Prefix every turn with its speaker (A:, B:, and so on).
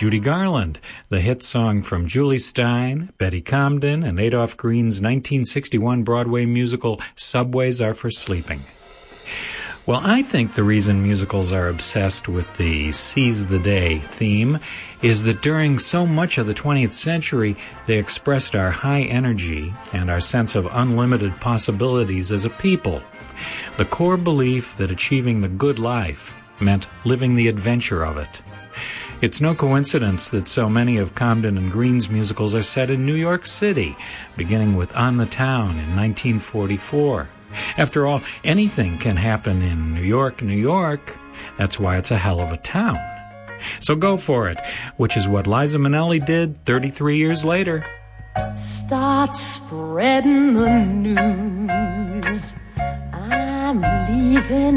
A: Judy Garland, the hit song from Julie Stein, Betty Comden, and Adolph Green's 1961 Broadway musical Subways Are for Sleeping. Well, I think the reason musicals are obsessed with the Seize the Day theme is that during so much of the 20th century, they expressed our high energy and our sense of unlimited possibilities as a people. The core belief that achieving the good life meant living the adventure of it. It's no coincidence that so many of Comden and Green's musicals are set in New York City, beginning with On the Town in 1944. After all, anything can happen in New York, New York. That's why it's a hell of a town. So go for it, which is what Liza Minnelli did 33 years later.
B: Start spreading the news. I'm leaving